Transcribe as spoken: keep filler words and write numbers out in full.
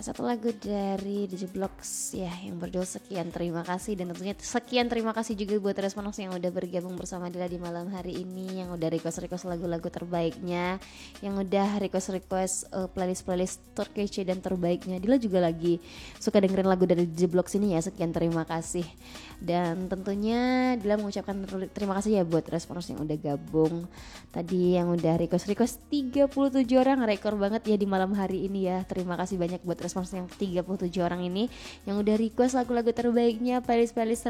satu lagu dari D J Blocks ya yang berjudul Sekian Terima Kasih. Dan tentunya sekian terima kasih juga buat Responers yang udah bergabung bersama Dila di malam hari ini, yang udah request-request lagu-lagu terbaiknya, yang udah request-request uh, playlist-playlist terkece dan terbaiknya. Dila juga lagi suka dengerin lagu dari D J Blocks ini ya, sekian terima kasih. Dan tentunya Dila mengucapkan terima kasih ya buat Responers yang udah gabung. Tadi yang udah request-request tiga puluh tujuh orang, rekor banget ya di malam hari ini ya. Terima kasih banyak buat respons yang tiga puluh tujuh orang ini yang udah request lagu-lagu terbaiknya, playlist-playlist